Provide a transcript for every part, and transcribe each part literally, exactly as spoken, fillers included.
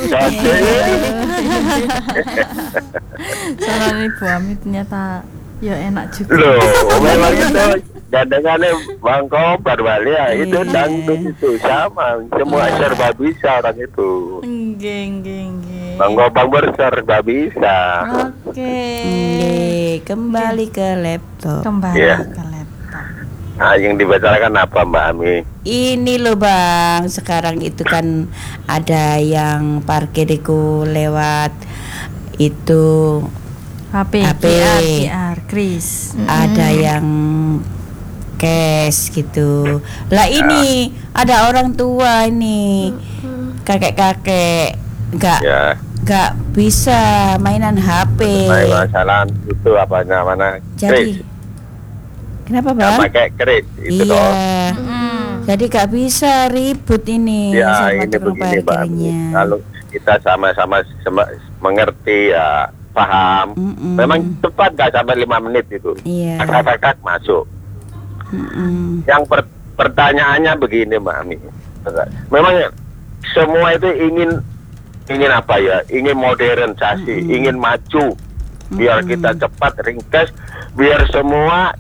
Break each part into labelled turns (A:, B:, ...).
A: Suara Ibu Ami ternyata ya enak juga.
B: Loh, memang itu gandengannya Bang Kobar Bali ya, itu
A: Iya.
B: dangdut itu sama, semua serba bisa orang itu.
A: Nggih, nggih, nggih.
B: Bang Kobar serba bisa.
A: Oke.
C: Nggih, kembali ke laptop.
A: Kembali
B: Iya.
A: ke laptop.
B: Nah, yang dibicarakan apa Mbak Ami?
C: Ini loh Bang, sekarang itu kan ada yang parkir itu lewat itu
A: H P,
C: H P.
A: Q R, Q R, Kris.
C: ada yang cash gitu. Lah ini ada orang tua ini, kakek-kakek nggak
B: Ya,
C: nggak bisa mainan H P.
B: main masalah itu apa namanya?
C: Jadi
B: Kris.
C: kenapa
B: Nggak
C: Bang?
B: pakai kris itu
C: Iya.
B: toh.
A: Mm.
C: Jadi gak bisa ribut ini
B: Ya,
C: sama
B: ini
C: tukang
B: begini Mbak Ami.
C: parkirnya.
B: Kalau kita sama-sama sem- mengerti ya, paham.
C: Mm-mm.
B: Memang cepat nggak sampai lima menit itu.
C: Iya.
B: Kakak-kakak masuk.
C: Mm-mm.
B: Yang per- pertanyaannya begini Mbak Ami. Memang semua itu ingin ingin apa ya? Ingin modernisasi,
C: Mm-mm.
B: ingin maju. Biar
C: Mm-mm.
B: kita cepat ringkas, biar semua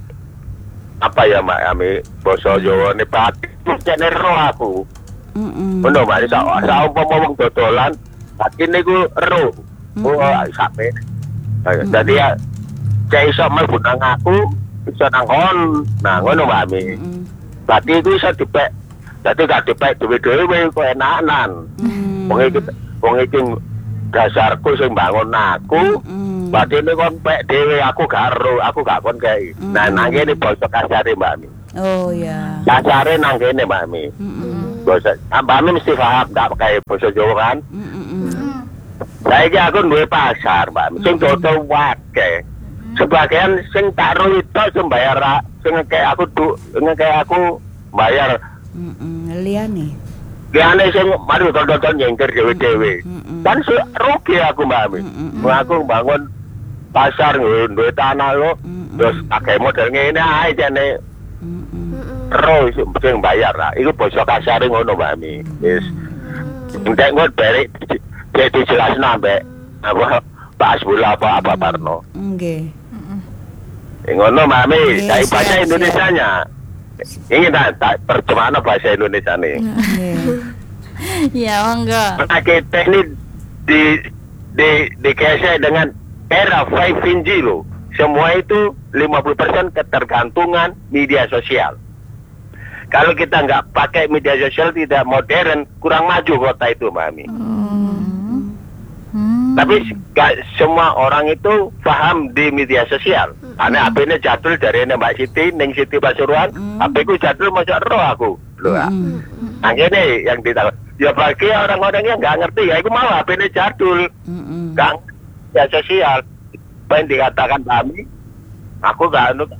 B: apa ya Mbak Ami, basa Jawa ne batik jane ro aku.
C: Mm-mm.
B: Ngono Mbak, sak sak umpama wong dodolan, batik niku ro. Oh, sampe. Jadi ya cek iso mlebu nang aku, iso nang kon. Nah, ngono Mbak Ami.
C: Mm-mm.
B: Berarti itu iso dipek. Dadi gak dipek dhewe-dhewe kok enakan.
C: Mm.
B: Wong iki wong iki dasarku sing bangun aku.
C: Mm.
B: Berarti ini kon pek dhewe aku gak ero, aku gak kon kei. Nah, nang kene basa kasare Mbak Ami.
C: Oh ya.
B: Kasare nang kene Mbak Ami.
C: Mm-mm.
B: Basa Mbak Ami mesti paham gak kayak basa Jawa kan.
C: Mm-mm.
B: Saiki aku duwe pasar, Mbak Ami. Sing dodol wae. Sebagian sing taruh itu sing bayar ra- sing ngekek aku du, ngekek aku bayar.
C: Mm-mm. Liane.
B: Kiane sing mari dodol nyengker dhewe-dhewe.
C: Mm-mm.
B: Kan su- rugi aku Mbak Ami.
C: Mm-mm.
B: Mau aku bangun pasar duwe tanah lo.
C: Mm-mm.
B: Terus pakai model ngene ae jane
C: Mm-mm.
B: terus sing bayar lah. Iku basa kasare ngono Mbak Ami. Wis. Entek ngono barek jadi dijelasno ambek apa Pak Asbula apa apa Parno.
C: Nggih.
B: Eh, ngono Mbak Ami,
C: Oke,
B: saya
C: siap,
B: bahasa
C: siap.
B: Indonesianya. Ini tak tak terjemahan bahasa Indonesia nih.
C: Nggih.
A: Ya, monggo.
B: Pakai teknik di di dikasih dengan era lima G loh. Semua itu lima puluh persen ketergantungan media sosial. Kalau kita nggak pakai media sosial tidak modern, kurang maju kota itu, Mami.
A: Hmm. Hmm.
B: Tapi nggak semua orang itu paham di media sosial. Karena H P-nya jadul dari Mbak Siti, Ning Siti Pasuruan,
C: Hmm.
B: H P-ku jadul masuk roh aku. Loh,
C: Mm-mm.
B: nah ini yang ditahu. Ya bagi orang-orang yang nggak ngerti, ya itu mau H P-nya jadul.
C: Mm-mm.
B: Nggak media sosial. Apa yang dikatakan kami, aku nggak anu.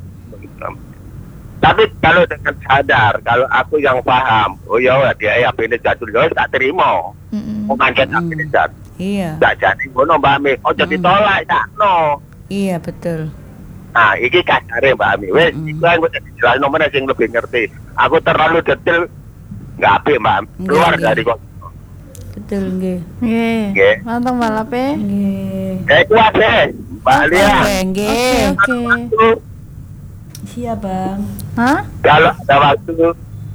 B: Tapi kalau dengan sadar, kalau aku yang paham, oh ya dia H P-nya jadul, ya tak terima.
A: Mm-mm.
B: Mau ngancet H P-nya jadul.
C: Iya.
B: Tak jadi ngono Mbak Ami, oh jadi tolak, tak no.
C: Iya betul.
B: Nah, iki kasare Mbak Ami. Wes,
C: Mm.
B: iku aku jelas nomor sing lebih ngerti. Aku terlalu detail nggak apik Mbak Ami. Keluar
C: Nggih,
B: dari kok.
C: Betul nggih.
A: Nggih.
B: Nggih.
A: Mantap balape.
C: Nggih.
B: Eh, kuat deh, Mbak Lia.
C: Oke, nggih.
A: Oke.
B: Waktu,
C: Siap, Bang.
A: Hah?
B: kalau ada waktu,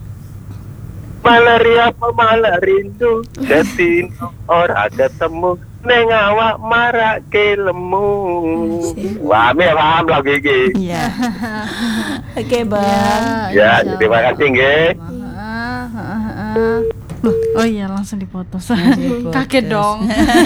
B: malaria apa malah rindu, setino ora ketemu, neng awak marake lemu. Wah, Ami paham lagu iki.
C: Iya. Oke, Bang.
B: Ya,
A: insya
B: terima
A: Allah.
B: kasih nggih.
A: Ah, ah, ah, ah. Loh, oh iya langsung dipotong.
C: Dipotong.
A: Kaget dong.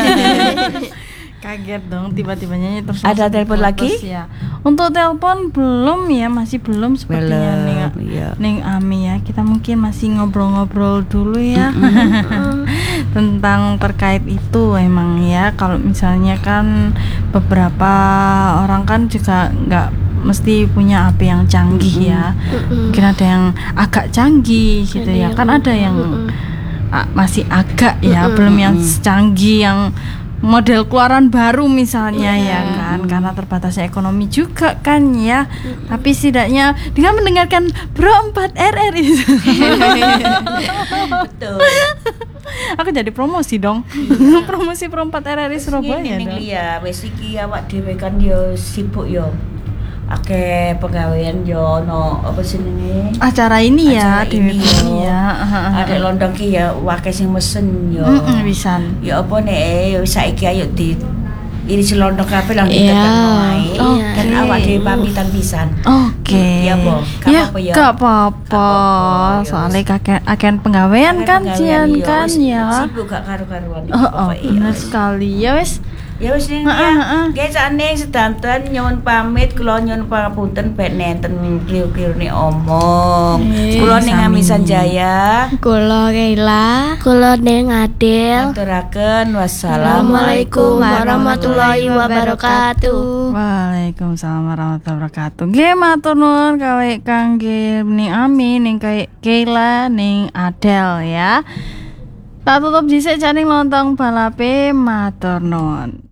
A: Kaget dong tiba-tiba nyanyi terus.
C: Ada
A: langsung
C: telepon
A: dipotong,
C: lagi?
A: Ya. Untuk telepon belum ya, masih belum sepertinya nih.
C: Belum, iya.
A: Neng Ami ya, kita mungkin masih ngobrol-ngobrol dulu ya tentang terkait itu emang ya. Kalau misalnya kan beberapa orang kan juga nggak mesti punya H P yang canggih ya. Mungkin ada yang agak canggih gitu ya. Kan ada yang a- masih agak ya, belum yang canggih yang model keluaran baru misalnya
D: Iya.
A: ya kan, karena terbatasnya ekonomi juga kan ya. Tapi setidaknya dengan mendengarkan Bro empat R R itu
C: Betul.
A: aku jadi promosi dong. Promosi Pro empat R R I Surabaya
C: Ini
A: dong.
C: ya, wis iki awak dhewe kan yo sibuk yo. Akeh pegawaian yo no apa jenenge?
A: Acara ini ya,
C: Acara
A: di
C: ini
A: ini
C: yo.
A: ya.
C: Ada londong ki ya wakil sing mesen yo.
A: Heeh, pisan.
C: Ya apa nek yo saiki ayo di ini selondong kabeh lang
D: Iya.
C: ditekan wae.
A: Iya.
C: Kan awak dhewe pamitan pisan.
A: Oke.
C: Ya, Bo. Gak
A: Ya,
C: apa-apa ya.
A: gak apa-apa.
C: Gak apa-apa, ya.
A: Soalnya kakek akan penggawean kan
C: Pegawaian,
A: Cian
C: yo,
A: kan
C: wis
A: ya.
C: Sibuk gak karu-karuan.
A: Oh, oh,
C: Pokoknya,
A: benar
C: wis.
A: sekali. Ya wes.
C: Ya wis ning
A: Heeh, heeh.
C: ya. Nggih sakne sedanten nyuwun pamit kula nyuwun pangapunten ben nenten kliru-klirune omong.
A: Eh,
C: Kula ning
A: sami.
C: Amisan Jaya
D: Kula Keila, kula Neng Adel.
C: aturaken
D: Assalamualaikum
C: wassalamualaikum
D: warahmatullahi wabarakatuh.
A: Waalaikumsalam warahmatullahi wabarakatuh. Nggih matur nuwun kawek kangge ning Ami ning kae Keila ning Adel ya. Tak tutup dhisik janing lontong balape matur nuwun.